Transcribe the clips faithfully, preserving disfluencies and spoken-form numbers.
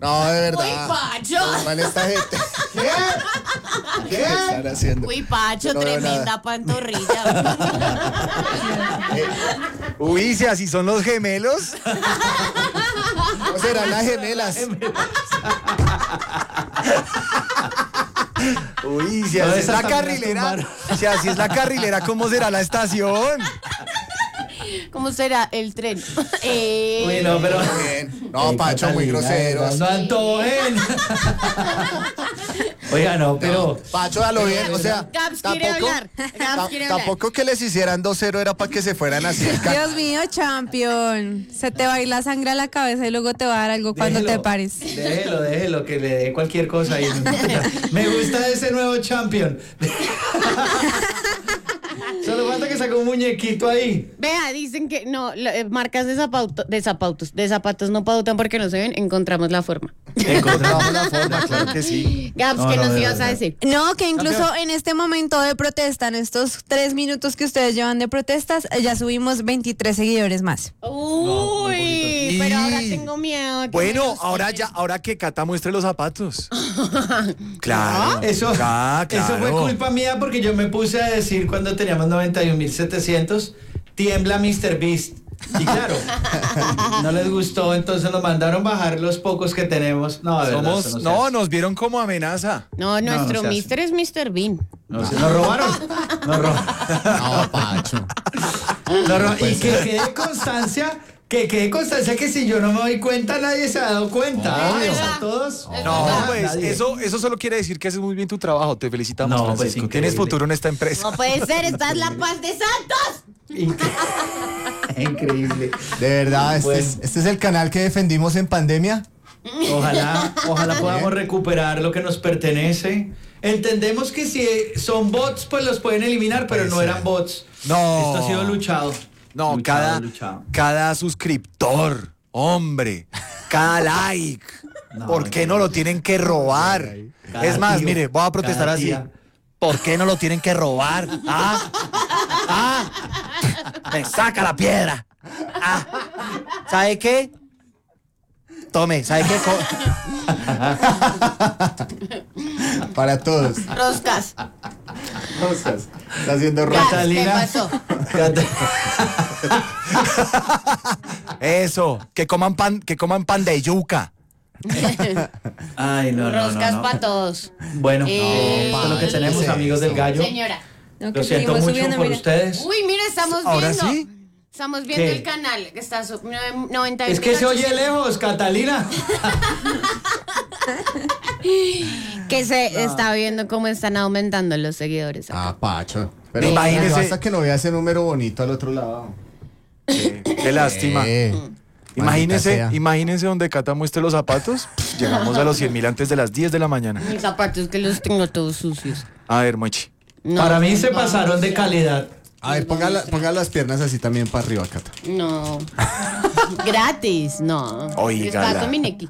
No, de verdad. Uy, Pacho. Mal esta gente. ¿Qué? ¿Qué ¿Qué? están haciendo? Uy, Pacho, Yo no veo tremenda nada. pantorrilla. Uy, si así son los gemelos. ¿Cómo serán las gemelas? Uy, si No, así es esas la también carrilera. las tumbaron. Si así es la carrilera, ¿cómo será la estación? ¿Cómo será el tren? Eh, Uy, no, pero... Bien. No, Ey, Pacho, muy Catalina, groseros. No antojen. Oiga, no, pero... Pacho, a lo bien, o sea, Gaps quiere tampoco, hablar. Gaps ta- quiere hablar. tampoco que les hicieran dos cero era para que se fueran así. el ca- Dios mío, champion. Se te va a ir la sangre a la cabeza y luego te va a dar algo cuando Déjelo, te pares. Déjelo, déjelo, que le dé cualquier cosa ahí. Me gusta ese nuevo champion. Solo falta que saque un muñequito ahí. Vea, dicen que no, la- eh, marcas de zapatos, de zapatos, de zapatos no pautan porque no se ven, encontramos la forma. Encontramos la forma, claro que sí. Gaps, No, ¿qué no, nos de ibas a verdad. decir? No, que incluso en este momento de protesta, en estos tres minutos que ustedes llevan de protestas, ya subimos veintitrés seguidores más. Uy, poquito. pero ahora Y- tengo miedo. que me Bueno, los ahora quiten. ya, ahora que Cata muestre los zapatos. Claro. Eso, ya, eso fue claro. culpa mía porque yo me puse a decir cuando teníamos noventa y un mil setecientos, tiembla míster Beast. Y claro, no les gustó, entonces nos mandaron bajar los pocos que tenemos. No, de verdad, Somos, eso no, se no, hace. nos vieron como amenaza. No, No, nuestro no se hace. mister es mister Bean. No, se- nos robaron. Nos robaron. No, Pacho. Nos ro- y que quede constancia, que quede constancia que si yo no me doy cuenta, nadie se ha dado cuenta. Obvio. ¿Eh? A todos. No, Nada, pues nadie. eso, eso solo quiere decir que haces muy bien tu trabajo. Te felicitamos, No, pues, Francisco. increíble. Tienes futuro en esta empresa. No puede ser, esta es la paz de Santos. Incre- Increíble. De verdad, este, Bueno. es, este es el canal que defendimos en pandemia. Ojalá, ojalá podamos recuperar lo que nos pertenece. Entendemos que si son bots, pues los pueden eliminar, pero no eran bots. No. Esto ha sido luchado. No, Luchado, cada, luchado. cada suscriptor, hombre, cada like. No, ¿Por qué no lo tienen que robar? Cada Es más, tío, mire, voy a protestar cada así. tía. ¿Por qué no lo tienen que robar? ¿Ah? ¿Ah? Me saca la piedra. ¿Ah? ¿Sabe qué? Tome, ¿sabe qué? Co- Para todos. Roscas. Cosas. Está haciendo Gas, rojo. ¿qué Catalina. pasó? Cata- Eso, que coman pan, que coman pan de yuca. Ay, no, no, no, Roscas no. para todos. Bueno, Eh, esto es lo que ¿qué tenemos, es amigos del esto? gallo. Señora. No, que Lo siento seguimos mucho subiendo, por mira. ustedes. Uy, mire, estamos ¿Ahora viendo. sí? Estamos viendo ¿Qué? el canal que está su- nueve- noventa y Es que se oye lejos, Catalina. Que se está viendo cómo están aumentando los seguidores acá. Ah, Pacho. Pero Imagínese- imagínese. Hasta que no vea ese número bonito al otro lado. Qué lástima. Eh, Imagínense, maldita sea. imagínense donde Cata muestre los zapatos. Pff, llegamos a los cien mil antes de las diez de la mañana. Mis zapatos que los tengo todos sucios. A ver, Mochi. No, Para mí se no, pasaron de calidad. A ver, ponga, la- ponga las piernas así también para arriba, Cata. No. Gratis, no. Oígala. Está con mi nequi.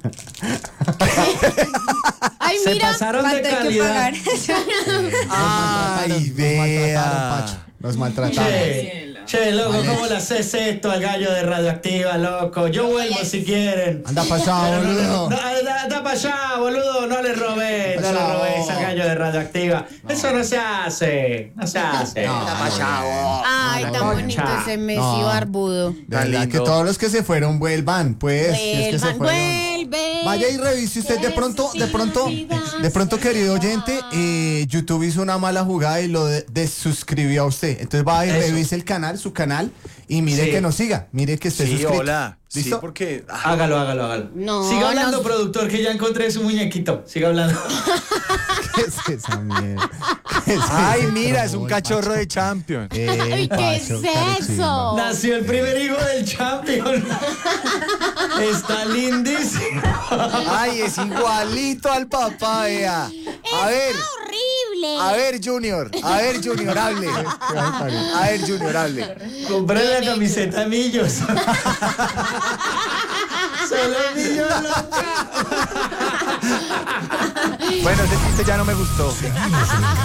Ay, Se mira. pasaron de ¿Cuánto hay que calidad. pagar? Ay, Nos maltrataron, vea. Pacho. Nos maltrataron. Che, che, loco, ¿cómo le haces esto al gallo de Radioactiva, loco? Yo vuelvo si quieren. Anda pasado, Pero no le- boludo. no, anda, anda para allá, boludo. No le robé, no le Pasao. robé ese gallo de Radioactiva. Eso no se hace, no se hace. Ay, tan Concha. bonito ese Messi No. barbudo. De Tan verdad lindo. que todos los que se fueron vuelvan, pues. si es que se Vuelvan, fueron. vuelven. Vaya y revise usted de pronto, de pronto, de pronto, querido oyente, eh, YouTube hizo una mala jugada y lo de- desuscribió a usted. Entonces va y Eso. revise el canal, su canal, y mire Sí. que nos siga, mire que esté Sí, suscrito. hola. Sí, ¿Listo? porque... ah, Hágalo, hágalo, hágalo. No, Siga hablando, no- productor, que ya encontré su muñequito. Siga hablando. ¿Qué es esa mierda? ¿Qué es Ay, ese mira, es un troll, cachorro Pacho? de Champions. Eh, Ay, ¿qué es Pacho, carechimba. eso? Nació el primer hijo del champion. Está lindísimo. Ay, es igualito al papá, vea. A ver, Horrible. a ver, Junior. A ver, Junior, hable. A ver, Junior, hable. Compré la camiseta de Millos. Solo Millos loca. Bueno, ese chiste ya no me gustó.